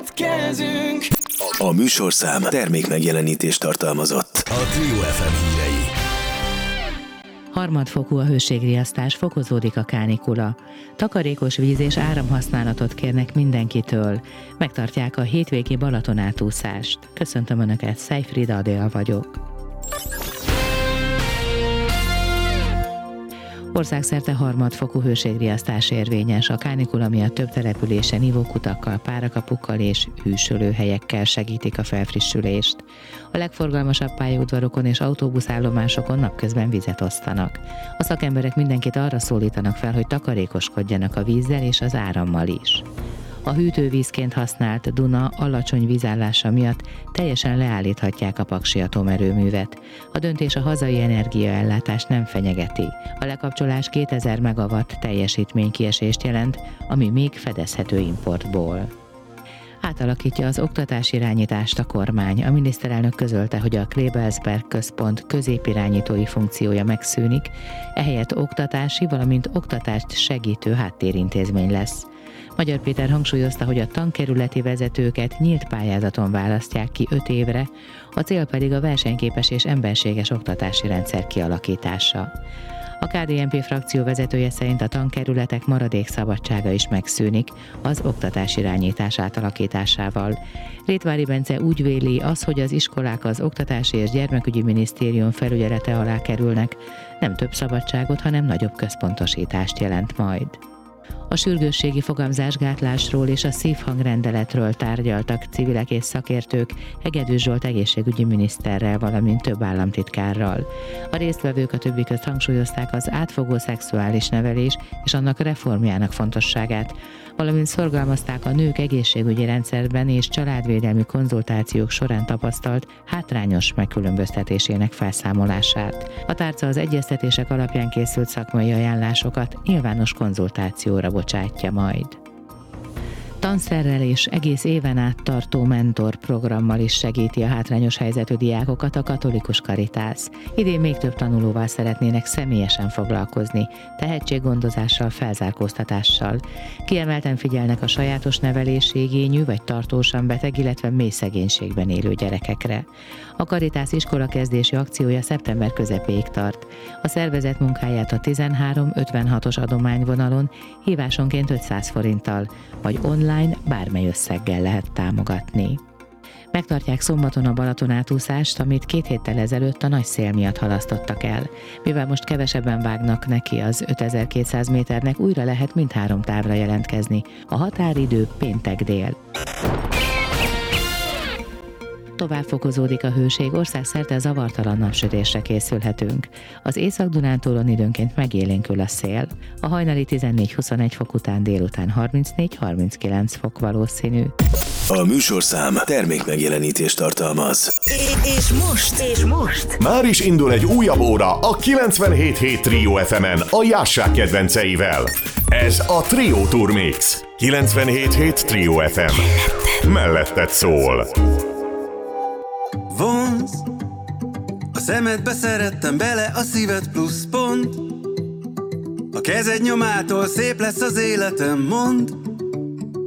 Jelentkezünk! A műsorszám termékmegjelenítést tartalmazott. A Trio FM hírei. Harmadfokú a hőségriasztás, fokozódik a kánikula. Takarékos víz és áramhasználatot kérnek mindenkitől. Megtartják a hétvégi Balatonátúszást. Köszöntöm Önöket, Szejfrida Adél vagyok. Országszerte harmadfokú hőségriasztás érvényes. A kánikula miatt több településen ivókutakkal, párakapukkal és hűsölőhelyekkel segítik a felfrissülést. A legforgalmasabb pályaudvarokon és autóbuszállomásokon napközben vizet osztanak. A szakemberek mindenkit arra szólítanak fel, hogy takarékoskodjanak a vízzel és az árammal is. A hűtővízként használt Duna alacsony vízállása miatt teljesen leállíthatják a Paksi atomerőművet. A döntés a hazai energiaellátást nem fenyegeti. A lekapcsolás 2000 megawatt teljesítménykiesést jelent, ami még fedezhető importból. Átalakítja az oktatásirányítást a kormány. A miniszterelnök közölte, hogy a Klebersberg Központ középirányítói funkciója megszűnik, ehelyett oktatási, valamint oktatást segítő háttérintézmény lesz. Magyar Péter hangsúlyozta, hogy a tankerületi vezetőket nyílt pályázaton választják ki 5 évre, a cél pedig a versenyképes és emberséges oktatási rendszer kialakítása. A KDNP frakció vezetője szerint a tankerületek maradék szabadsága is megszűnik az oktatás irányítás átalakításával. Rétvári Bence úgy véli, az, hogy az iskolák az Oktatási és Gyermekügyi Minisztérium felügyelete alá kerülnek, nem több szabadságot, hanem nagyobb központosítást jelent majd. A sürgősségi fogamzásgátlásról és a szívhangrendeletről tárgyaltak civilek és szakértők Hegedűs Zsolt egészségügyi miniszterrel, valamint több államtitkárral. A résztvevők a többi közt hangsúlyozták az átfogó szexuális nevelés és annak reformjának fontosságát, valamint szorgalmazták a nők egészségügyi rendszerben és családvédelmi konzultációk során tapasztalt hátrányos megkülönböztetésének felszámolását. A tárca az egyeztetések alapján készült szakmai ajánlásokat nyilvános konzultációra bocsátja majd. Tanszerrel és egész éven át tartó mentorprogrammal is segíti a hátrányos helyzetű diákokat a Katolikus Karitász. Idén még több tanulóval szeretnének személyesen foglalkozni, tehetséggondozással, felzárkóztatással. Kiemelten figyelnek a sajátos nevelési igényű vagy tartósan beteg, illetve mély szegénységben élő gyerekekre. A Karitász iskolakezdési akciója szeptember közepéig tart. A szervezet munkáját a 13-56-os adományvonalon hívásonként 500 forinttal, vagy online bármely összeggel lehet támogatni. Megtartják szombaton a Balatonátúszást, amit 2 héttel ezelőtt a nagy szél miatt halasztottak el. Mivel most kevesebben vágnak neki az 5200 méternek, újra lehet mindhárom távra jelentkezni. A határidő péntek dél. Tovább fokozódik a hőség, országszerte zavartalan napsütésre készülhetünk. Az Észak-Dunántúlon időnként megélénkül a szél. A hajnali 14-21 fok után délután 34-39 fok valószínű. A műsorszám termékmegjelenítést tartalmaz. És most? Már is indul egy újabb óra a 97.7 Trio FM-en a Jássák kedvenceivel. Ez a Trio Tour Mix. 97.7 Trio FM. Melletted szól. Vonz, a szemedbe szerettem bele a szíved plusz pont. A kezed nyomától szép lesz az életem, mondd.